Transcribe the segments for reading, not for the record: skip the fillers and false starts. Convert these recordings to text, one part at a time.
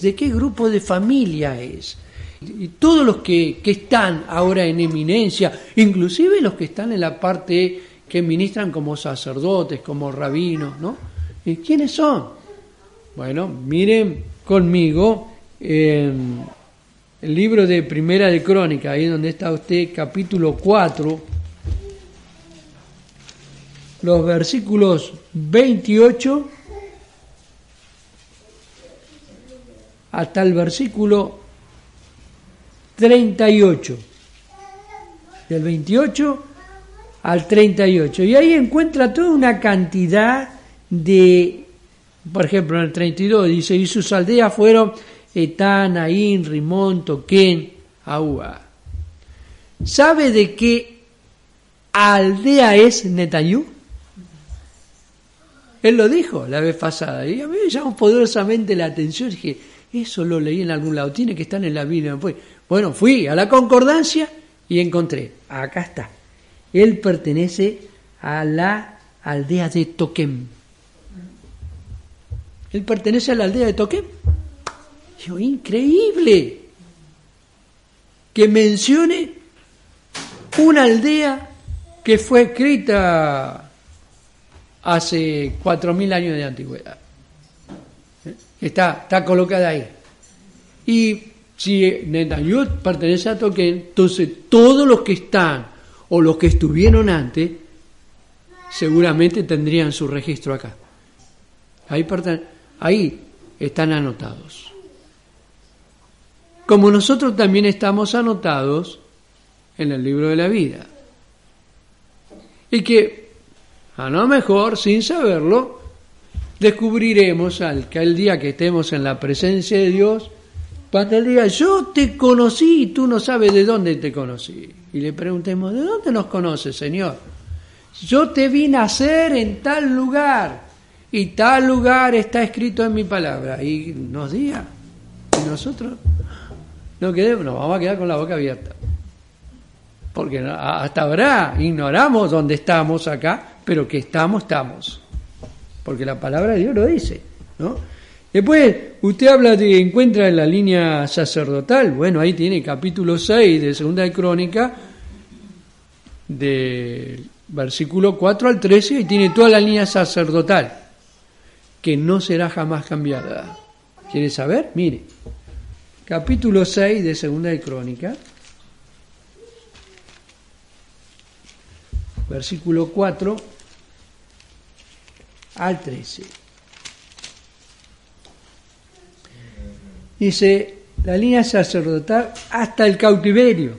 de qué grupo de familia es. Y todos los que están ahora en eminencia, inclusive los que están en la parte que ministran como sacerdotes, como rabinos, ¿no? ¿Y quiénes son? Bueno, miren conmigo el libro de Primera de Crónica, ahí donde está usted, capítulo 4, los versículos 28 hasta el versículo 38, del 28 al 38, y ahí encuentra toda una cantidad de, por ejemplo, en el 32 dice, y sus aldeas fueron Etán, Aín, Rimón, Toquén, Ahúa. ¿Sabe de qué aldea es Netanyú? Él lo dijo la vez pasada, y a mí me llamó poderosamente la atención, dije, eso lo leí en algún lado, tiene que estar en la Biblia. Bueno, fui a la concordancia y encontré, acá está, él pertenece a la aldea de Toquén. Él pertenece a la aldea de Toquén. Digo, increíble que mencione una aldea que fue escrita hace 4.000 años de antigüedad. Está colocada ahí. Y si Netanyú pertenece a Toquén, entonces todos los que están o los que estuvieron antes seguramente tendrían su registro acá. Ahí están anotados. Como nosotros también estamos anotados en el libro de la vida. Y que a lo mejor, sin saberlo, descubriremos que el día que estemos en la presencia de Dios, cuando Él diga, yo te conocí y tú no sabes de dónde te conocí. Y le preguntemos, ¿de dónde nos conoces, Señor? Yo te vi nacer en tal lugar y tal lugar está escrito en mi palabra. Y nos diga, y nosotros nos vamos a quedar con la boca abierta. Porque hasta ahora ignoramos dónde estamos acá, pero que estamos. Porque la palabra de Dios lo dice, ¿no? Después, usted encuentra en la línea sacerdotal, bueno, ahí tiene capítulo 6 de Segunda de Crónica, del versículo 4 al 13, y tiene toda la línea sacerdotal, que no será jamás cambiada. ¿Quiere saber? Mire, capítulo 6 de Segunda de Crónica, versículo 4 al 13. Dice, la línea sacerdotal hasta el cautiverio.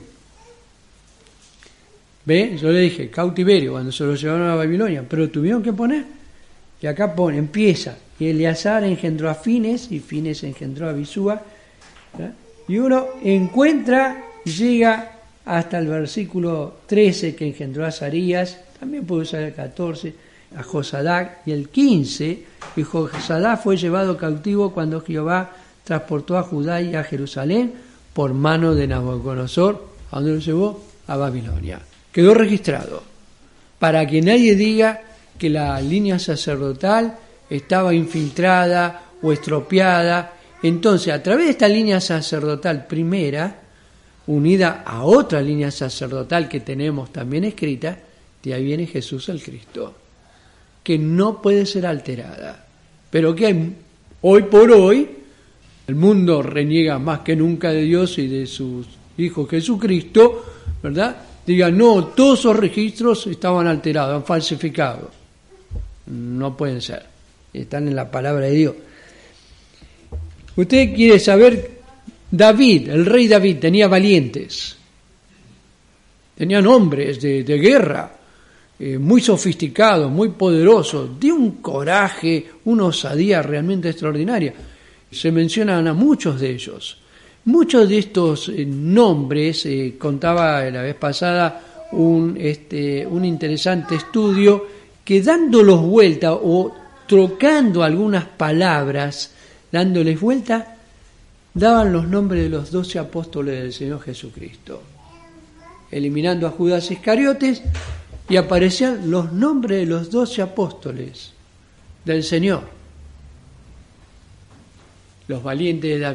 ¿Ve? Yo le dije, cautiverio, cuando se lo llevaron a Babilonia, pero tuvieron que poner, y acá empieza, y Eleazar engendró a Fines, y Fines engendró a Abisúa, ¿verdad? Y uno encuentra, llega hasta el versículo 13, que engendró a Azarías, también puede usar el 14, a Josadac, y el 15, y Josadac fue llevado cautivo cuando Jehová transportó a Judá y a Jerusalén por mano de Nabucodonosor. ¿A dónde lo llevó? A Babilonia. Quedó registrado, para que nadie diga que la línea sacerdotal estaba infiltrada o estropeada. Entonces, a través de esta línea sacerdotal primera, unida a otra línea sacerdotal que tenemos también escrita, de ahí viene Jesús el Cristo, que no puede ser alterada, pero que hoy por hoy el mundo reniega más que nunca de Dios y de su Hijo Jesucristo, ¿verdad? Diga, no, todos esos registros estaban alterados, han falsificado. No pueden ser, están en la palabra de Dios. Usted quiere saber, David, el rey David, tenía valientes, tenían hombres de guerra, muy sofisticados, muy poderosos, de un coraje, una osadía realmente extraordinaria. Se mencionan a muchos de ellos. Muchos de estos nombres, contaba la vez pasada un interesante estudio, que dándolos vuelta o trocando algunas palabras, dándoles vuelta, daban los nombres de los 12 apóstoles del Señor Jesucristo, eliminando a Judas Iscariotes, y aparecían los nombres de los 12 apóstoles del Señor, los valientes de David.